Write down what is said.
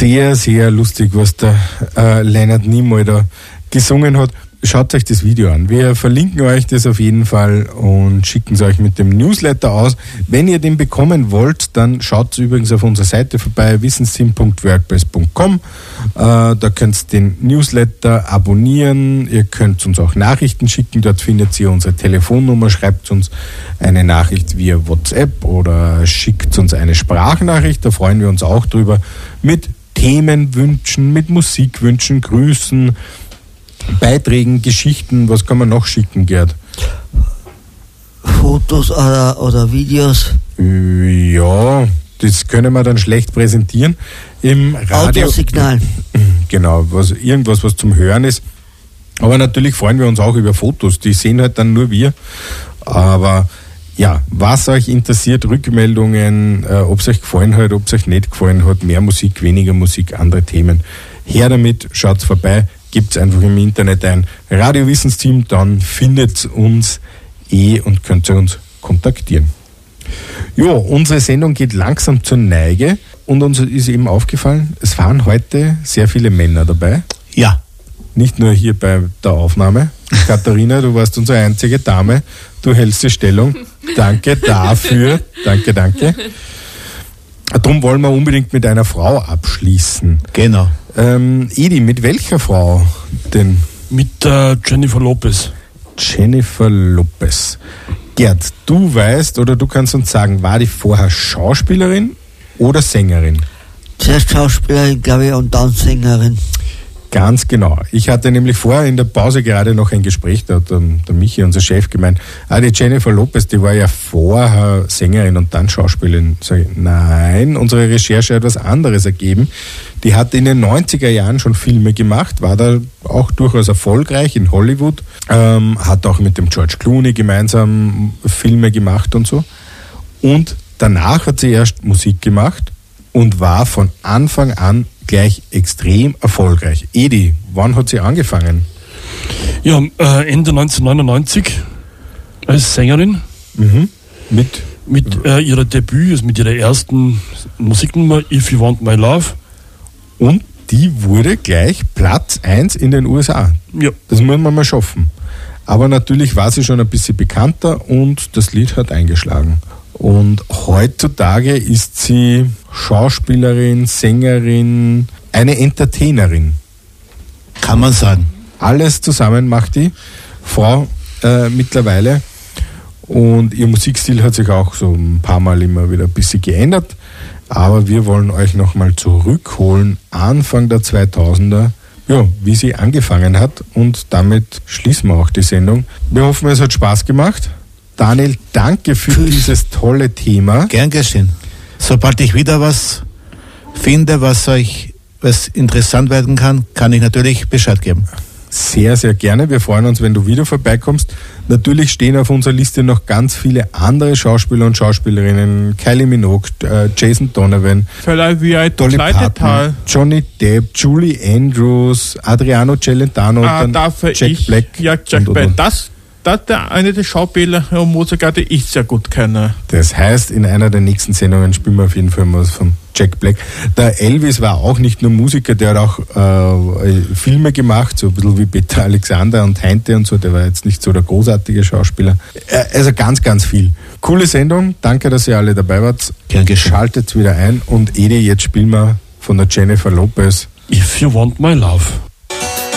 Sehr, sehr lustig, was der Leonard Nimoy da gesungen hat. Schaut euch das Video an. Wir verlinken euch das auf jeden Fall und schicken es euch mit dem Newsletter aus. Wenn ihr den bekommen wollt, dann schaut übrigens auf unserer Seite vorbei, wissensteam.wordpress.com. Da könnt ihr den Newsletter abonnieren. Ihr könnt uns auch Nachrichten schicken. Dort findet ihr unsere Telefonnummer. Schreibt uns eine Nachricht via WhatsApp oder schickt uns eine Sprachnachricht. Da freuen wir uns auch drüber. Mit Themenwünschen, mit Musikwünschen, Grüßen, Beiträgen, Geschichten, was kann man noch schicken, Gerd? Fotos oder Videos? Ja, das können wir dann schlecht präsentieren. Im Radio. Audiosignal. Genau, irgendwas, was zum Hören ist. Aber natürlich freuen wir uns auch über Fotos, die sehen halt dann nur wir. Aber ja, was euch interessiert, Rückmeldungen, ob es euch gefallen hat, ob es euch nicht gefallen hat, mehr Musik, weniger Musik, andere Themen. Her damit, schaut vorbei. Gibt es einfach im Internet ein Radio Wissensteam, dann findet uns und könnt ihr uns kontaktieren. Ja, unsere Sendung geht langsam zur Neige und uns ist eben aufgefallen, es waren heute sehr viele Männer dabei. Ja. Nicht nur hier bei der Aufnahme. Katharina, du warst unsere einzige Dame, du hältst die Stellung. Danke dafür. Danke. Darum wollen wir unbedingt mit einer Frau abschließen. Genau. Edi, mit welcher Frau denn? Mit Jennifer Lopez. Jennifer Lopez. Gerd, du weißt oder du kannst uns sagen, war die vorher Schauspielerin oder Sängerin? Zuerst Schauspielerin, glaube ich, und dann Sängerin. Ganz genau. Ich hatte nämlich vorher in der Pause gerade noch ein Gespräch, da hat der Michi, unser Chef, gemeint, die Jennifer Lopez, die war ja vorher Sängerin und dann Schauspielerin. Sag ich, nein, unsere Recherche hat was anderes ergeben. Die hat in den 90er Jahren schon Filme gemacht, war da auch durchaus erfolgreich in Hollywood, hat auch mit dem George Clooney gemeinsam Filme gemacht und so. Und danach hat sie erst Musik gemacht und war von Anfang an gleich extrem erfolgreich. Edi, wann hat sie angefangen? Ja, Ende 1999 als Sängerin. Mhm. Mit ihrer Debüt, also mit ihrer ersten Musiknummer If You Want My Love. Und die wurde gleich Platz 1 in den USA. Ja. Das muss man mal schaffen. Aber natürlich war sie schon ein bisschen bekannter und das Lied hat eingeschlagen. Und heutzutage ist sie Schauspielerin, Sängerin, eine Entertainerin. Kann man sagen. Alles zusammen macht die Frau mittlerweile. Und ihr Musikstil hat sich auch so ein paar Mal immer wieder ein bisschen geändert. Aber wir wollen euch nochmal zurückholen, Anfang der 2000er, ja, wie sie angefangen hat. Und damit schließen wir auch die Sendung. Wir hoffen, es hat Spaß gemacht. Daniel, danke für dieses tolle Thema. Gern geschehen. Sobald ich wieder was finde, was interessant werden kann, kann ich natürlich Bescheid geben. Sehr, sehr gerne. Wir freuen uns, wenn du wieder vorbeikommst. Natürlich stehen auf unserer Liste noch ganz viele andere Schauspieler und Schauspielerinnen. Kylie Minogue, Jason Donovan, Dolly Parton, Johnny Depp, Julie Andrews, Adriano Celentano, dann Jack Black. Ja, Jack Black. Das der eine der Schauspieler und Musiker, die ich sehr gut kenne. Das heißt, in einer der nächsten Sendungen spielen wir auf jeden Fall mal was von Jack Black. Der Elvis war auch nicht nur Musiker, der hat auch Filme gemacht, so ein bisschen wie Peter Alexander und Heinte und so, der war jetzt nicht so der großartige Schauspieler. Also ganz, ganz viel. Coole Sendung, danke, dass ihr alle dabei wart. Gern geschehen. Schaltet wieder ein und Edi, jetzt spielen wir von der Jennifer Lopez If You Want My Love.